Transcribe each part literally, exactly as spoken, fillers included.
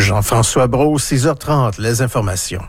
Jean-François Brault, six heures trente, les informations.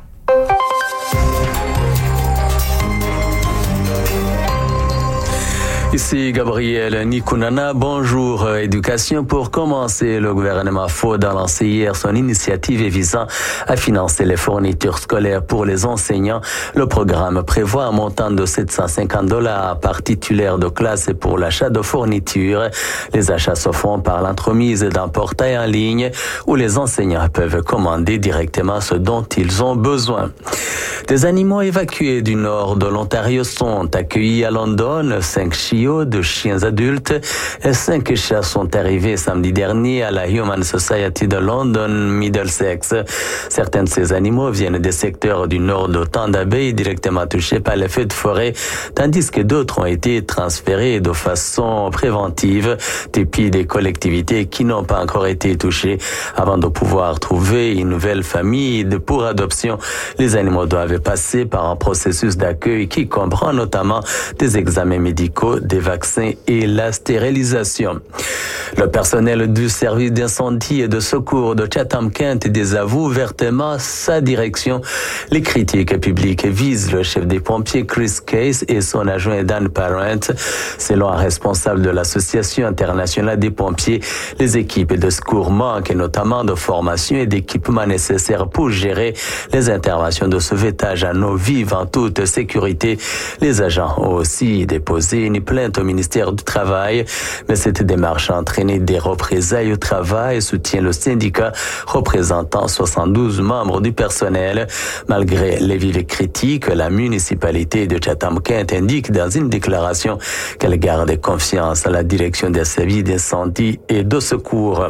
Ici Gabriel Nikunana, bonjour. Éducation. Pour commencer, le gouvernement Ford a lancé hier son initiative visant à financer les fournitures scolaires pour les enseignants. Le programme prévoit un montant de sept cent cinquante dollars par titulaire de classe pour l'achat de fournitures. Les achats se font par l'entremise d'un portail en ligne où les enseignants peuvent commander directement ce dont ils ont besoin. Des animaux évacués du nord de l'Ontario sont accueillis à London. Cinq chiots de chiens adultes et cinq chats sont arrivés samedi dernier à la Human Society de London, Middlesex. Certains de ces animaux viennent des secteurs du nord de Thunder Bay directement touchés par les feux de forêt, tandis que d'autres ont été transférés de façon préventive depuis des collectivités qui n'ont pas encore été touchées. Avant de pouvoir trouver une nouvelle famille pour adoption, les animaux doivent passer par un processus d'accueil qui comprend notamment des examens médicaux, des vaccins et la stérilisation. Le personnel du service d'incendie et de secours de Chatham-Kent désavoue ouvertement sa direction. Les critiques publiques visent le chef des pompiers Chris Case et son adjoint Dan Parent. Selon un responsable de l'Association internationale des pompiers, les équipes de secours manquent notamment de formation et d'équipements nécessaires pour gérer les interventions de sauvetage à eau vive en toute sécurité. Les agents ont aussi déposé une plainte au ministère du Travail, mais cette démarche a entraîné des représailles au travail, soutient le syndicat représentant soixante-douze membres du personnel. Malgré les vives critiques, la municipalité de Chatham-Kent indique dans une déclaration qu'elle garde confiance à la direction des services d'incendie et de secours.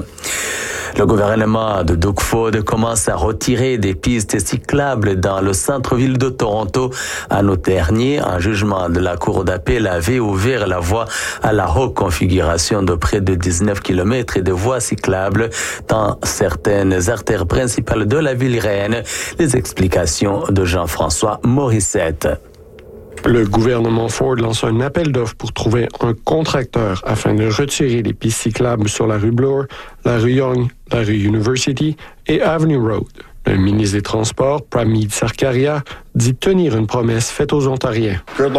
Le gouvernement de Doug Ford commence à retirer des pistes cyclables dans le centre-ville de Toronto. En août dernier, un jugement de la Cour d'appel avait ouvert la voie à la reconfiguration de près de dix-neuf kilomètres de voies cyclables dans certaines artères principales de la ville reine. Les explications de Jean-François Morissette. Le gouvernement Ford lance un appel d'offres pour trouver un contracteur afin de retirer les pistes cyclables sur la rue Bloor, la rue Yonge, la rue University et Avenue Road. Le ministre des Transports, Pramod Sarkaria, dit tenir une promesse faite aux Ontariens.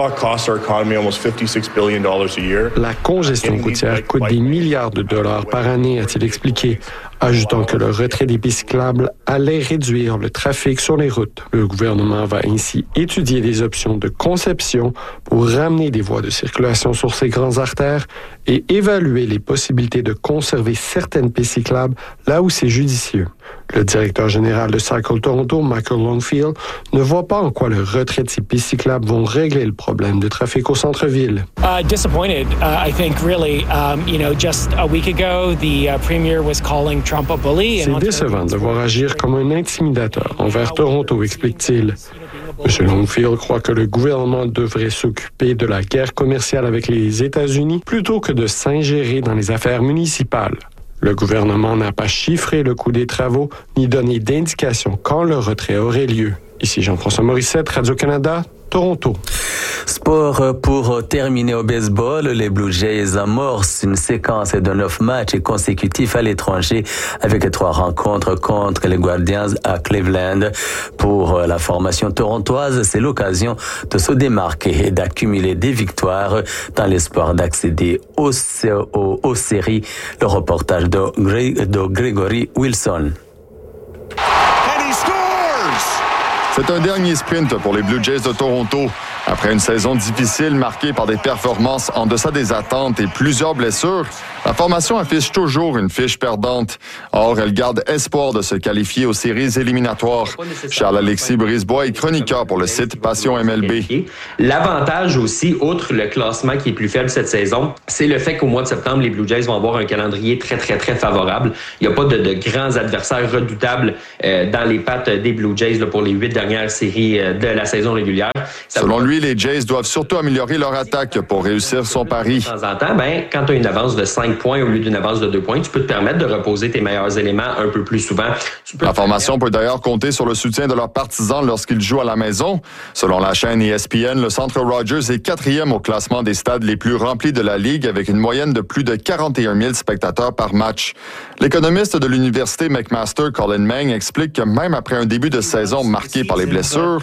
La congestion routière coûte des milliards de dollars par année, a-t-il expliqué, ajoutant que le retrait des pistes cyclables allait réduire le trafic sur les routes. Le gouvernement va ainsi étudier des options de conception pour ramener des voies de circulation sur ces grandes artères et évaluer les possibilités de conserver certaines pistes cyclables là où c'est judicieux. Le directeur général de Cycle Toronto, Michael Longfield, ne voit pas en quoi le retrait de ces pistes cyclables vont régler le problème de trafic au centre-ville. Uh, disappointed, uh, I think really, um, you know, just a week ago, the uh, premier was calling Trump a bully. C'est décevant de voir agir comme un intimidateur envers Toronto, explique-t-il. M. Longfield croit que le gouvernement devrait s'occuper de la guerre commerciale avec les États-Unis plutôt que de s'ingérer dans les affaires municipales. Le gouvernement n'a pas chiffré le coût des travaux ni donné d'indication quand le retrait aurait lieu. Ici Jean-François Morissette, Radio-Canada, Toronto. Sport pour terminer au baseball, les Blue Jays amorcent une séquence de neuf matchs consécutifs à l'étranger avec trois rencontres contre les Guardians à Cleveland. Pour la formation torontoise, c'est l'occasion de se démarquer et d'accumuler des victoires dans l'espoir d'accéder aux, aux, aux séries. Le reportage de, Greg, de Gregory Wilson. C'est un dernier sprint pour les Blue Jays de Toronto. Après une saison difficile marquée par des performances en deçà des attentes et plusieurs blessures, la formation affiche toujours une fiche perdante. Or, elle garde espoir de se qualifier aux séries éliminatoires. Charles-Alexis Brisebois est chroniqueur pour le site Passion M L B. L'avantage aussi, outre le classement qui est plus faible cette saison, c'est le fait qu'au mois de septembre, les Blue Jays vont avoir un calendrier très, très, très favorable. Il n'y a pas de, de grands adversaires redoutables euh, dans les pattes des Blue Jays là, pour les huit dernières séries euh, de la saison régulière. Ça Selon lui, lui, les Jays doivent surtout améliorer leur attaque pour réussir son pari. De temps en temps, ben, quand tu as une avance de cinq points au lieu d'une avance de deux points, tu peux te permettre de reposer tes meilleurs éléments un peu plus souvent. La formation peut d'ailleurs compter sur le soutien de leurs partisans lorsqu'ils jouent à la maison. Selon la chaîne E S P N, le Centre Rogers est quatrième au classement des stades les plus remplis de la Ligue avec une moyenne de plus de quarante et un mille spectateurs par match. L'économiste de l'Université McMaster, Colin Meng, explique que même après un début de saison marqué par les blessures,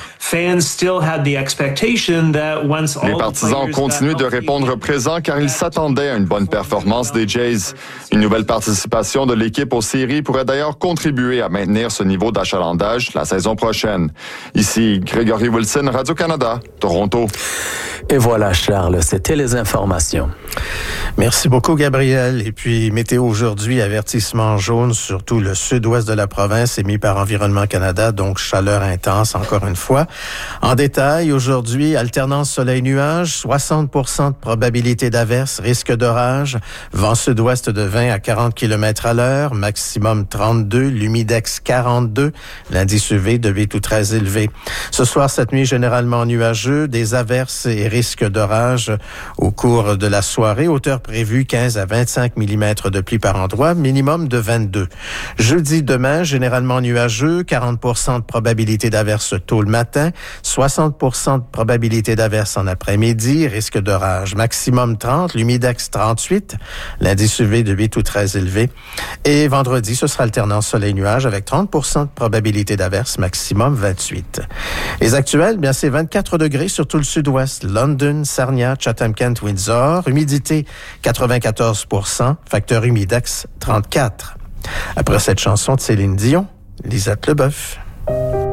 les partisans ont continué de répondre présent car ils s'attendaient à une bonne performance des Jays. Une nouvelle participation de l'équipe aux séries pourrait d'ailleurs contribuer à maintenir ce niveau d'achalandage la saison prochaine. Ici, Grégory Wilson, Radio-Canada, Toronto. Et voilà, Charles, c'était les informations. Merci beaucoup, Gabriel. Et puis, météo aujourd'hui, avertissement jaune sur tout le sud-ouest de la province émis par Environnement Canada, donc chaleur intense encore une fois. En détail, aujourd'hui, alternance soleil-nuage, soixante pour cent de probabilité d'averse, risque d'orage, vent sud-ouest de vingt à quarante kilomètres à l'heure, maximum trente-deux, l'humidex quarante-deux, l'indice U V de huit ou très élevé. Ce soir, cette nuit, généralement nuageux, des averses et risques d'orage au cours de la soirée, hauteur prévue quinze à vingt-cinq millimètres de pluie par endroit, minimum de vingt-deux. Jeudi, demain, généralement nuageux, quarante pour cent de probabilité d'averse tôt le matin, soixante pour cent de probabilité d'averse en après-midi, risque d'orage maximum trente, l'humidex trente-huit, l'indice U V de huit ou très élevé. Et vendredi, ce sera alternance soleil-nuage avec trente pour cent de probabilité d'averse, maximum vingt-huit. Les actuels, bien c'est vingt-quatre degrés sur tout le sud-ouest, London, Sarnia, Chatham-Kent, Windsor, humidité quatre-vingt-quatorze pour cent, facteur humidex trente-quatre. Après cette chanson de Céline Dion, Lisette Leboeuf.